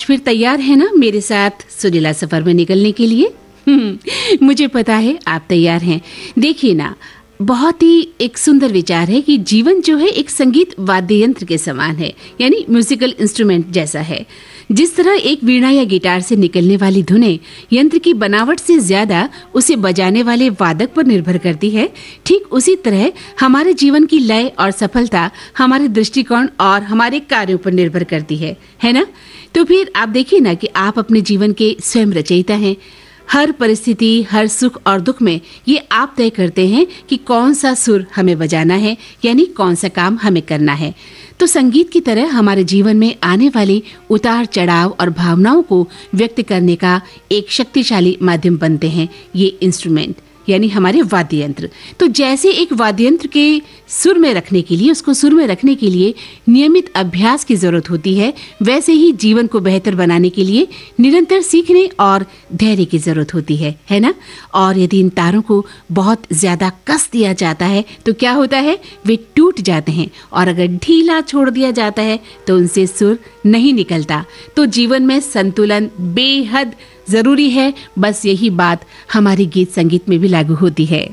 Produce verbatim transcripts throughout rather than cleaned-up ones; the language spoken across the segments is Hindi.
फिर तैयार है ना मेरे साथ सुरीला सफर में निकलने के लिए? मुझे पता है आप तैयार हैं। देखिए ना, बहुत ही एक सुंदर विचार है कि जीवन जो है एक संगीत वाद्य यंत्र के समान है, यानी म्यूजिकल इंस्ट्रूमेंट जैसा है। जिस तरह एक वीणा या गिटार से निकलने वाली धुनें यंत्र की बनावट से ज्यादा उसे बजाने वाले वादक पर निर्भर करती है, ठीक उसी तरह हमारे जीवन की लय और सफलता हमारे दृष्टिकोण और हमारे कार्यों पर निर्भर करती है, है ना? तो फिर आप देखिए ना कि आप अपने जीवन के स्वयं रचयिता हैं। हर परिस्थिति, हर सुख और दुख में ये आप तय करते हैं कि कौन सा सुर हमें बजाना है, यानी कौन सा काम हमें करना है। तो संगीत की तरह हमारे जीवन में आने वाली उतार चढ़ाव और भावनाओं को व्यक्त करने का एक शक्तिशाली माध्यम बनते हैं ये इंस्ट्रूमेंट, यानी हमारे वाद्य यंत्र। तो जैसे एक वाद्य यंत्र के सुर में रखने के लिए, उसको सुर में रखने के लिए नियमित अभ्यास की जरूरत होती है, वैसे ही जीवन को बेहतर बनाने के लिए निरंतर सीखने और धैर्य की जरूरत होती है, है ना? और यदि इन तारों को बहुत ज्यादा कस दिया जाता है तो क्या होता है? वे टूट जाते हैं, और अगर ढीला छोड़ दिया जाता है तो उनसे सुर नहीं निकलता। तो जीवन में संतुलन बेहद जरूरी है। बस यही बात हमारी गीत संगीत में भी लागू होती है।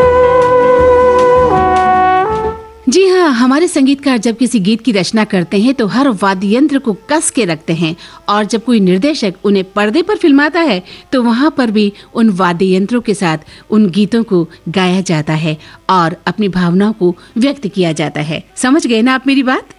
जी हाँ, हमारे संगीतकार जब किसी गीत की रचना करते हैं तो हर वाद्य यंत्र को कस के रखते हैं, और जब कोई निर्देशक उन्हें पर्दे पर फिल्माता है तो वहाँ पर भी उन वाद्य यंत्रों के साथ उन गीतों को गाया जाता है और अपनी भावनाओं को व्यक्त किया जाता है। समझ गए ना आप मेरी बात?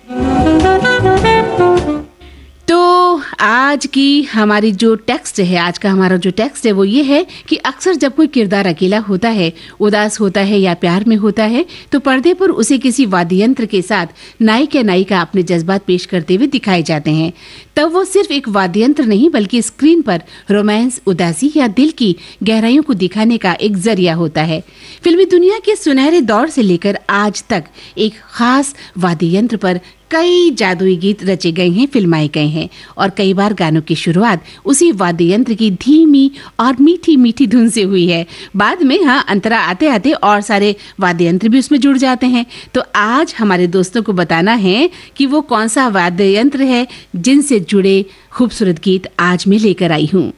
तो आज की हमारी जो टेक्स्ट है, आज का हमारा जो टेक्स्ट है वो ये है कि अक्सर जब कोई किरदार अकेला होता है, उदास होता है या प्यार में होता है, तो पर्दे पर उसे किसी वाद्य यंत्र के साथ नायक या नायिका अपने जज्बात पेश करते हुए दिखाए जाते हैं। तब वो सिर्फ एक वाद्य यंत्र नहीं बल्कि स्क्रीन पर रोमांस, उदासी या दिल की गहराइयों को दिखाने का एक जरिया होता है। फिल्मी दुनिया के सुनहरे दौर से लेकर आज तक एक खास वाद्य यंत्र पर कई जादुई गीत रचे गए हैं, फिल्माए गए हैं, और कई बार गानों की शुरुआत उसी वाद्य यंत्र की धीमी और मीठी मीठी धुन से हुई है। बाद में हाँ अंतरा आते आते और सारे वाद्य यंत्र भी उसमें जुड़ जाते हैं। तो आज हमारे दोस्तों को बताना है कि वो कौन सा वाद्य यंत्र है जिनसे जुड़े खूबसूरत गीत आज मैं लेकर आई हूँ।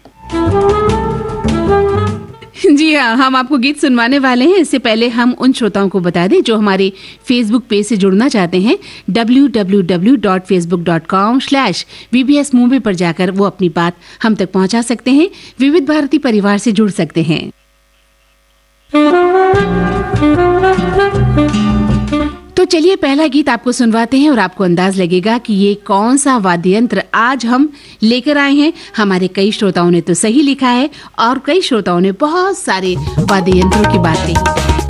जी हाँ, हम आपको गीत सुनवाने वाले हैं। इससे पहले हम उन श्रोताओं को बता दें जो हमारे फेसबुक पेज से जुड़ना चाहते हैं। W W W dot Facebook dot com slash we B S Mumbai पर जाकर वो अपनी बात हम तक पहुंचा सकते हैं, विविध भारती परिवार से जुड़ सकते हैं। तो चलिए पहला गीत आपको सुनवाते हैं और आपको अंदाज लगेगा कि ये कौन सा वाद्य यंत्र आज हम लेकर आए हैं। हमारे कई श्रोताओं ने तो सही लिखा है और कई श्रोताओं ने बहुत सारे वाद्य यंत्रों की बात कही।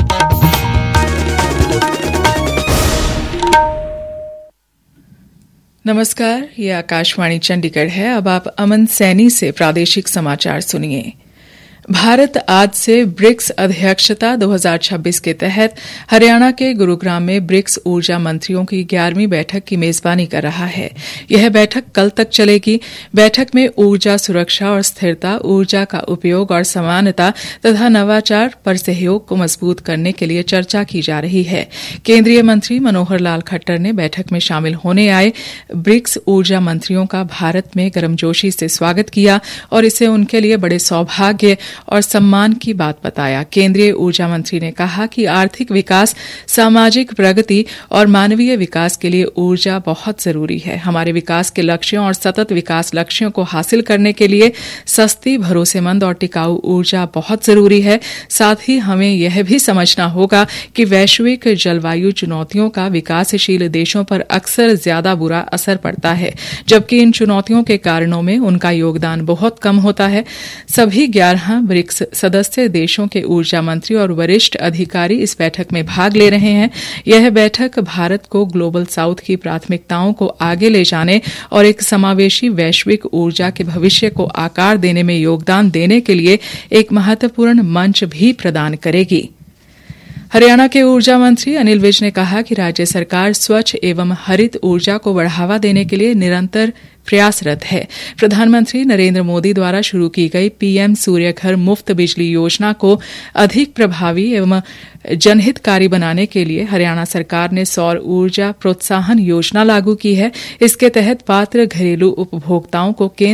नमस्कार, ये आकाशवाणी चंडीगढ़ है। अब आप अमन सैनी से प्रादेशिक समाचार सुनिए। भारत आज से ब्रिक्स अध्यक्षता दो हज़ार छब्बीस के तहत हरियाणा के गुरुग्राम में ब्रिक्स ऊर्जा मंत्रियों की ग्यारहवीं बैठक की मेजबानी कर रहा है। यह बैठक कल तक चलेगी। बैठक में ऊर्जा सुरक्षा और स्थिरता, ऊर्जा का उपयोग और समानता तथा नवाचार पर सहयोग को मजबूत करने के लिए चर्चा की जा रही है। केंद्रीय मंत्री मनोहर लाल खट्टर ने बैठक में शामिल होने आए ब्रिक्स ऊर्जा मंत्रियों का भारत में गर्मजोशी से स्वागत किया और इसे उनके लिए बड़े सौभाग्य और सम्मान की बात बताया। केंद्रीय ऊर्जा मंत्री ने कहा कि आर्थिक विकास, सामाजिक प्रगति और मानवीय विकास के लिए ऊर्जा बहुत जरूरी है। हमारे विकास के लक्ष्यों और सतत विकास लक्ष्यों को हासिल करने के लिए सस्ती, भरोसेमंद और टिकाऊ ऊर्जा बहुत जरूरी है। साथ ही हमें यह भी समझना होगा कि वैश्विक जलवायु चुनौतियों का विकासशील देशों पर अक्सर ज्यादा बुरा असर पड़ता है, जबकि इन चुनौतियों के कारणों में उनका योगदान बहुत कम होता है। सभी ग्यारह ब्रिक्स सदस्य देशों के ऊर्जा मंत्री और वरिष्ठ अधिकारी इस बैठक में भाग ले रहे हैं। यह बैठक भारत को ग्लोबल साउथ की प्राथमिकताओं को आगे ले जाने और एक समावेशी वैश्विक ऊर्जा के भविष्य को आकार देने में योगदान देने के लिए एक महत्वपूर्ण मंच भी प्रदान करेगी। हरियाणा के ऊर्जा मंत्री अनिल विज ने कहा कि राज्य सरकार स्वच्छ एवं हरित ऊर्जा को बढ़ावा देने के लिए निरंतर प्रयासरत है। प्रधानमंत्री नरेंद्र मोदी द्वारा शुरू की गई पीएम सूर्य घर मुफ्त बिजली योजना को अधिक प्रभावी एवं जनहितकारी बनाने के लिए हरियाणा सरकार ने सौर ऊर्जा प्रोत्साहन योजना लागू की है। इसके तहत पात्र घरेलू उपभोक्ताओं को केंद्र